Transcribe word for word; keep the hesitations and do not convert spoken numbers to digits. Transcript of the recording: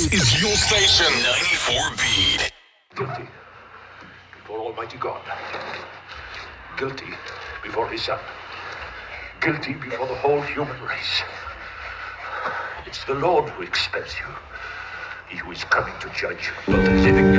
is your station. ninety-four Beat. Guilty before Almighty God. Guilty before His Son. Guilty before the whole human race. It's the Lord who expels you. He who is coming to judge both the living